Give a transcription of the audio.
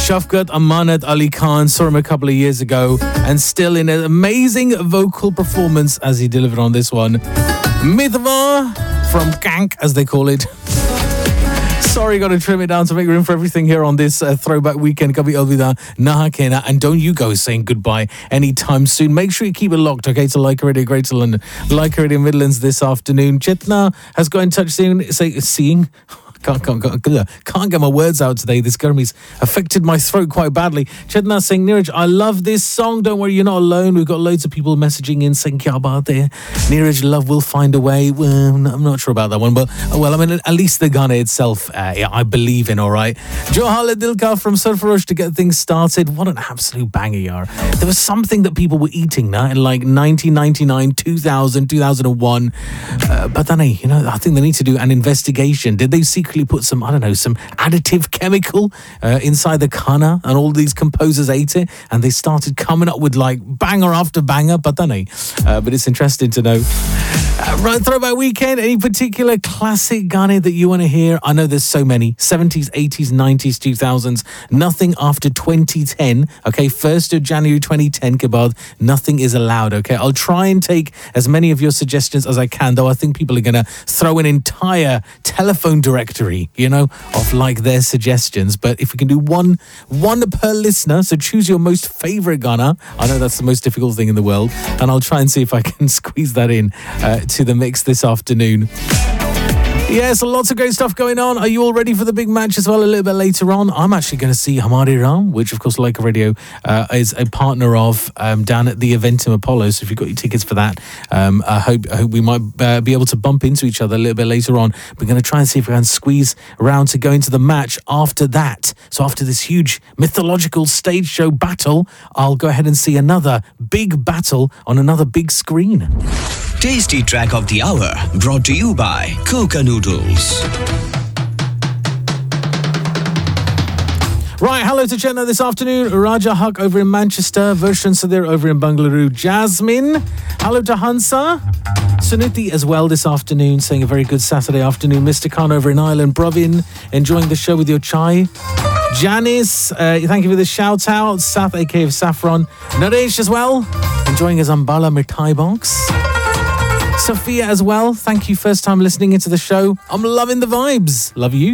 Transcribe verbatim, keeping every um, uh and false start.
Shafqat Amanat Ali Khan, saw him a couple of years ago and still in an amazing vocal performance as he delivered on this one. Mithwa from Gank, as they call it. Sorry, got to trim it down to make room for everything here on this uh, throwback weekend. Kabhi alvida naha kehna. And don't you go saying goodbye anytime soon. Make sure you keep it locked, okay, to Leica Radio Greater London, Leica Radio Midlands this afternoon. Chitna has got in touch seeing, say, seeing Can't, can't, can't, can't get my words out today. This Gurmi's affected my throat quite badly. Chetna saying, Neeraj, I love this song. Don't worry, you're not alone. We've got loads of people messaging in saying, Kya baat hai? Neeraj, love will find a way. Well, I'm not sure about that one, but well, I mean, at least the Ghana itself, uh, yeah, I believe in, all right. Johal Dilka from Surfarosh to get things started. What an absolute banger, yar. There was something that people were eating now in like nineteen ninety-nine, two thousand, two thousand one. Uh, but then, you know, I think they need to do an investigation. Did they secretly put some, I don't know, some additive chemical uh, inside the khana and all these composers ate it and they started coming up with like banger after banger, but then uh, but it's interesting to know. Uh, right, throwback weekend, any particular classic Ghana that you want to hear? I know there's so many, seventies, eighties, nineties, two thousands, nothing after twenty ten, okay, first of January twenty ten, Kebab, nothing is allowed, okay? I'll try and take as many of your suggestions as I can, though I think people are going to throw an entire telephone directory, you know, of like their suggestions. But if we can do one one per listener, so choose your most favorite Ghana. I know that's the most difficult thing in the world, and I'll try and see if I can squeeze that in uh, to the mix this afternoon. Yes, lots of great stuff going on. Are you all ready for the big match as well a little bit later on? I'm actually going to see Hamari Ram, which of course Leica Radio uh, is a partner of um, down at the Eventim Apollo. So if you've got your tickets for that, um, I, hope, I hope we might uh, be able to bump into each other a little bit later on. We're going to try and see if we can squeeze around to go into the match after that. So after this huge mythological stage show battle, I'll go ahead and see another big battle on another big screen. Tasty track of the hour brought to you by Coca Noodles. Right, hello to Chetna this afternoon. Raja Haq over in Manchester. Vershan Sadir over in Bangalore. Jasmine. Hello to Hansa. Suniti as well this afternoon, saying a very good Saturday afternoon. Mister Khan over in Ireland. Brovin, enjoying the show with your chai. Janice, uh, thank you for the shout out. Sath, aka Saffron. Naresh as well, enjoying his Ambala Mithai box. Sophia as well, thank you, first time listening into the show. I'm loving the vibes. Love you.